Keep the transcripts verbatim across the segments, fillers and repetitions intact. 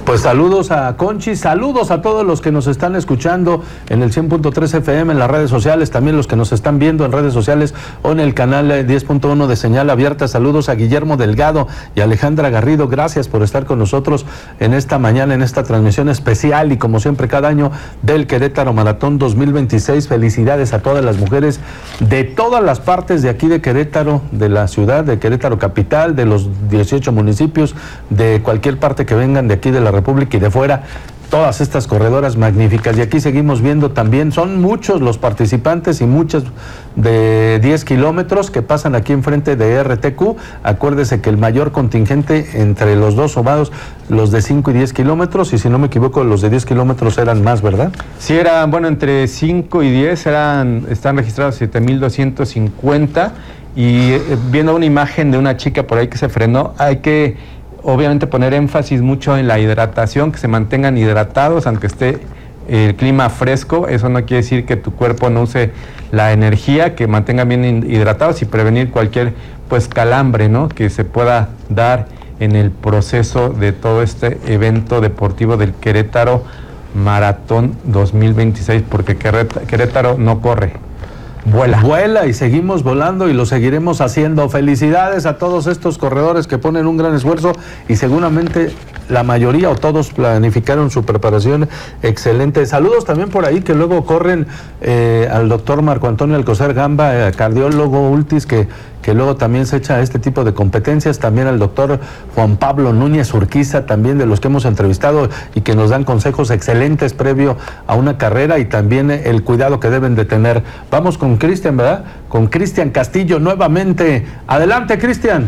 Pues saludos a Conchi, saludos a todos los que nos están escuchando en el cien punto tres F M, en las redes sociales, también los que nos están viendo en redes sociales o en el canal diez punto uno de Señal Abierta. Saludos a Guillermo Delgado y Alejandra Garrido, gracias por estar con nosotros en esta mañana, en esta transmisión especial y como siempre cada año del Querétaro Maratón dos mil veintiséis. Felicidades a todas las mujeres de todas las partes de aquí de Querétaro, de la ciudad de Querétaro capital, de los dieciocho municipios, de cualquier parte que vengan de aquí de la República y de fuera, todas estas corredoras magníficas. Y aquí seguimos viendo también, son muchos los participantes y muchas de diez kilómetros que pasan aquí enfrente de R T Q. Acuérdese que el mayor contingente entre los dos somados, los de cinco y diez kilómetros, y si no me equivoco, los de diez kilómetros eran más, ¿verdad? Sí, eran, bueno, entre cinco y diez eran, están registrados siete mil doscientos cincuenta, y eh, viendo una imagen de una chica por ahí que se frenó, hay que obviamente poner énfasis mucho en la hidratación, que se mantengan hidratados aunque esté el clima fresco. Eso no quiere decir que tu cuerpo no use la energía, que mantengan bien hidratados y prevenir cualquier pues calambre, ¿no?, que se pueda dar en el proceso de todo este evento deportivo del Querétaro Maratón dos mil veintiséis, porque Querétaro no corre, vuela. Vuela y seguimos volando y lo seguiremos haciendo. Felicidades a todos estos corredores que ponen un gran esfuerzo y seguramente la mayoría o todos planificaron su preparación excelente. Saludos también por ahí que luego corren eh, al doctor Marco Antonio Alcocer Gamba, eh, cardiólogo Ultis, que, que luego también se echa este tipo de competencias. También al doctor Juan Pablo Núñez Urquiza, también de los que hemos entrevistado y que nos dan consejos excelentes previo a una carrera y también eh, el cuidado que deben de tener. Vamos con Cristian, ¿verdad? Con Cristian Castillo nuevamente. Adelante, Cristian.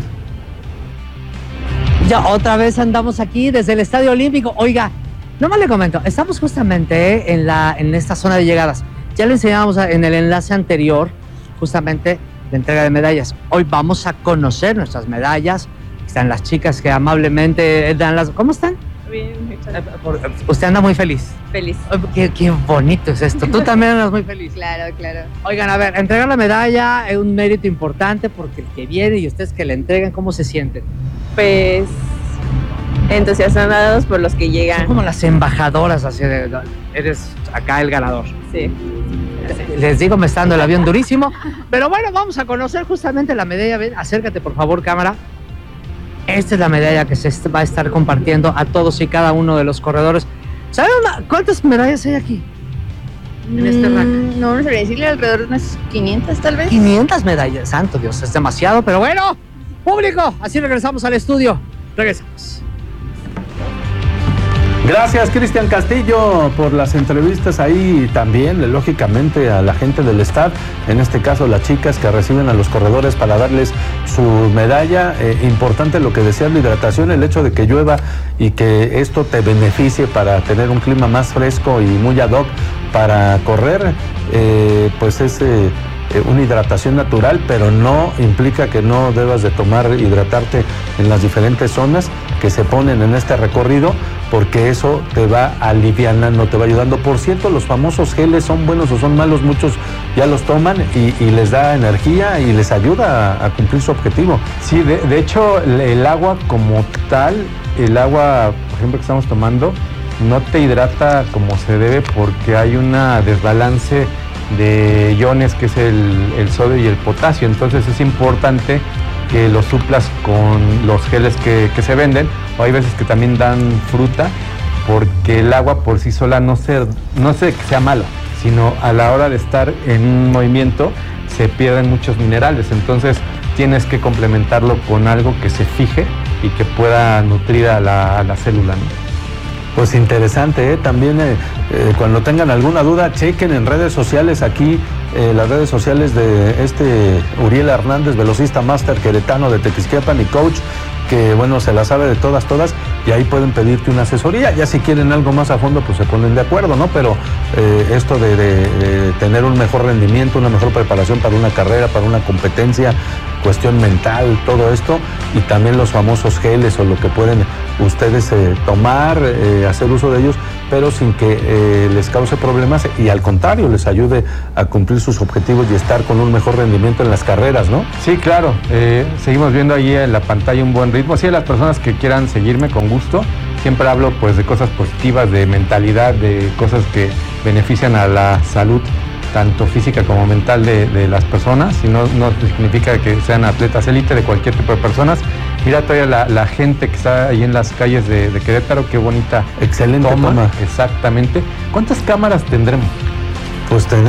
Ya otra vez andamos aquí desde el Estadio Olímpico. Oiga, nomás le comento, estamos justamente en, la, en esta zona de llegadas. Ya le enseñamos en el enlace anterior justamente la entrega de medallas. Hoy vamos a conocer nuestras medallas. Están las chicas que amablemente dan las... ¿Cómo están? Bien, muchas gracias. Usted anda muy feliz. Feliz. Qué, qué bonito es esto. Tú también andas muy feliz. Claro, claro. Oigan, a ver, entregar la medalla es un mérito importante porque el que viene y ustedes que le entregan, ¿cómo se sienten? Pues entusiasmados por los que llegan. Son como las embajadoras, así de, eres acá el ganador. Sí. Les digo, me está dando el avión durísimo. Pero bueno, vamos a conocer justamente la medalla. Ven, acércate, por favor, cámara. Esta es la medalla que se va a estar compartiendo a todos y cada uno de los corredores. ¿Saben cuántas medallas hay aquí? En este rack. Mm, no, no sabría decirle, alrededor de unas quinientas tal vez. quinientas medallas, santo Dios, es demasiado, pero bueno, público, así regresamos al estudio. Regresamos. Gracias, Cristian Castillo, por las entrevistas ahí y también, lógicamente, a la gente del staff, en este caso las chicas que reciben a los corredores para darles su medalla. Eh, importante lo que decía, la hidratación, el hecho de que llueva y que esto te beneficie para tener un clima más fresco y muy ad hoc para correr, eh, pues es... Eh, una hidratación natural, pero no implica que no debas de tomar, hidratarte en las diferentes zonas que se ponen en este recorrido, porque eso te va alivianando, te va ayudando. Por cierto, los famosos geles, ¿son buenos o son malos? Muchos ya los toman y, y les da energía y les ayuda a, a cumplir su objetivo. Sí, de, de hecho, el agua como tal, el agua, por ejemplo, que estamos tomando, no te hidrata como se debe porque hay una desbalance de iones, que es el, el sodio y el potasio. Entonces es importante que lo suplas con los geles que, que se venden, o hay veces que también dan fruta, porque el agua por sí sola no se, no sé que sea malo, sino a la hora de estar en un movimiento se pierden muchos minerales. Entonces tienes que complementarlo con algo que se fije y que pueda nutrir a la, a la célula, ¿no? Pues interesante, ¿eh? También eh, eh, cuando tengan alguna duda, chequen en redes sociales aquí, eh, las redes sociales de este Uriel Hernández, velocista máster queretano de Tequisquiapan y coach, que bueno, se la sabe de todas, todas, y ahí pueden pedirte una asesoría. Ya si quieren algo más a fondo, pues se ponen de acuerdo, ¿no? Pero eh, esto de, de, de tener un mejor rendimiento, una mejor preparación para una carrera, para una competencia, cuestión mental, todo esto, y también los famosos geles o lo que pueden ustedes eh, tomar, eh, hacer uso de ellos, pero sin que eh, les cause problemas y al contrario, les ayude a cumplir sus objetivos y estar con un mejor rendimiento en las carreras, ¿no? Sí, claro. Eh, seguimos viendo ahí en la pantalla un buen ritmo. Sí, a las personas que quieran seguirme con gusto, siempre hablo pues de cosas positivas, de mentalidad, de cosas que benefician a la salud tanto física como mental de, de las personas, y no, no significa que sean atletas élite, de cualquier tipo de personas. Mira todavía la, la gente que está ahí en las calles de, de Querétaro, qué bonita Excelente toma. toma. Exactamente. ¿Cuántas cámaras tendremos? Pues tenemos